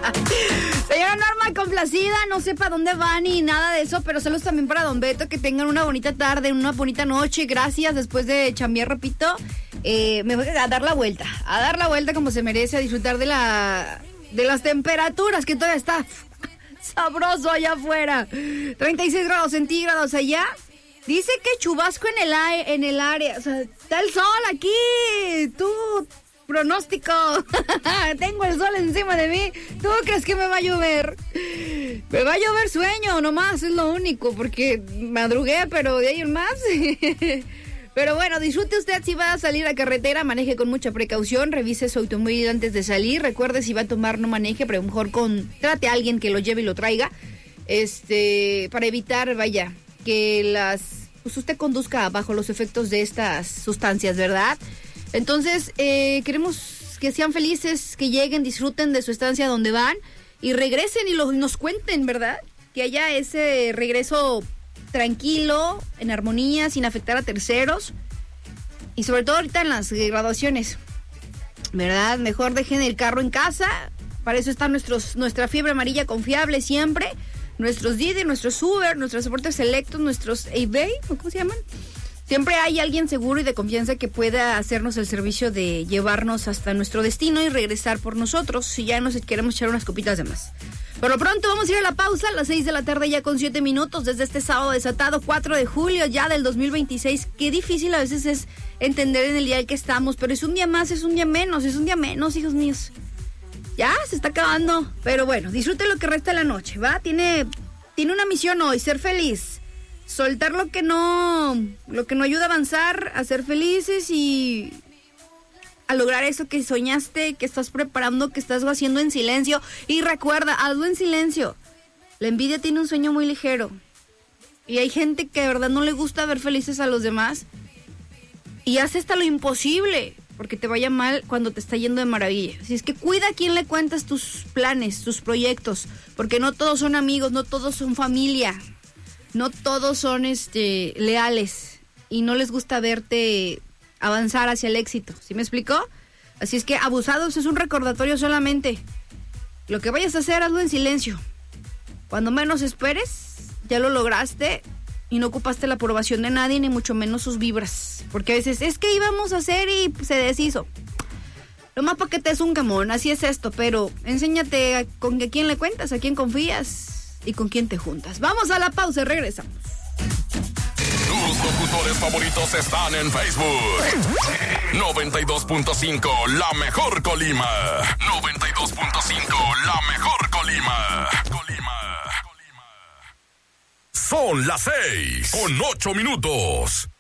Señora Norma, complacida, no sé para dónde van ni nada de eso, pero saludos también para Don Beto, que tengan una bonita tarde, una bonita noche, gracias, después de chambear, repito, me voy a dar la vuelta como se merece, a disfrutar de las temperaturas, que todavía está sabroso allá afuera, 36 grados centígrados allá, dice que chubasco en el área, o sea, está el sol aquí, tú... Pronóstico. Tengo el sol encima de mí. ¿Tú crees que me va a llover? Me va a llover sueño nomás, es lo único, porque madrugué, pero de ahí en más. Pero bueno, disfrute usted si va a salir a carretera, maneje con mucha precaución, revise su automóvil antes de salir. Recuerde, si va a tomar, no maneje, pero mejor trate a alguien que lo lleve y lo traiga. Para evitar, vaya, que pues usted conduzca bajo los efectos de estas sustancias, ¿verdad? Entonces, queremos que sean felices, que lleguen, disfruten de su estancia donde van y regresen y nos cuenten, ¿verdad? Que haya ese regreso tranquilo, en armonía, sin afectar a terceros. Y sobre todo ahorita en las graduaciones, ¿verdad? Mejor dejen el carro en casa. Para eso está nuestra fiebre amarilla confiable siempre. Nuestros Didi, nuestros Uber, nuestros soportes selectos, nuestros eBay, ¿cómo se llaman? Siempre hay alguien seguro y de confianza que pueda hacernos el servicio de llevarnos hasta nuestro destino y regresar por nosotros si ya nos queremos echar unas copitas de más. Por lo pronto vamos a ir a la pausa a las 6 de la tarde ya con 7 minutos desde este sábado desatado, 4 de julio ya del 2026. Qué difícil a veces es entender en el día en que estamos, pero es un día más, es un día menos, hijos míos. Ya se está acabando, pero bueno, disfrute lo que resta de la noche, ¿va? Tiene una misión hoy, ser feliz. Soltar lo que no ayuda a avanzar, a ser felices y a lograr eso que soñaste, que estás preparando, que estás haciendo en silencio. Y recuerda, hazlo en silencio. La envidia tiene un sueño muy ligero. Y hay gente que de verdad no le gusta ver felices a los demás. Y hace hasta lo imposible porque te vaya mal cuando te está yendo de maravilla. Así es que cuida a quién le cuentas tus planes, tus proyectos. Porque no todos son amigos, no todos son familia. No todos son leales y no les gusta verte avanzar hacia el éxito. ¿Sí me explicó? Así es que abusados es un recordatorio solamente. Lo que vayas a hacer, hazlo en silencio. Cuando menos esperes, ya lo lograste y no ocupaste la aprobación de nadie, ni mucho menos sus vibras. Porque a veces es que íbamos a hacer y se deshizo. Lo más paquete es un camón, así es esto, pero enséñate con quién le cuentas, a quién confías y con quién te juntas. Vamos a la pausa y regresamos. Tus locutores favoritos están en Facebook. 92.5, la mejor Colima. 92.5, la mejor Colima. Son las 6 con 8 minutos.